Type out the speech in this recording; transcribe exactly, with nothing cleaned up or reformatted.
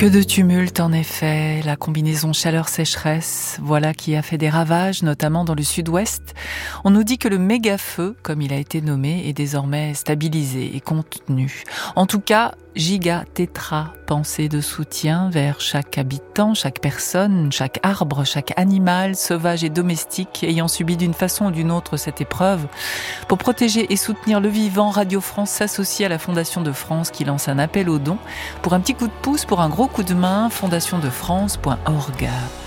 Que de tumulte en effet, la combinaison chaleur-sécheresse, voilà qui a fait des ravages, notamment dans le sud-ouest. On nous dit que le méga-feu, comme il a été nommé, est désormais stabilisé et contenu. En tout cas, giga tétra pensée de soutien vers chaque habitant, chaque personne, chaque arbre, chaque animal, sauvage et domestique, ayant subi d'une façon ou d'une autre cette épreuve. Pour protéger et soutenir le vivant, Radio France s'associe à la Fondation de France qui lance un appel aux dons pour un petit coup de pouce, pour un gros coup de main, fondation de france point org.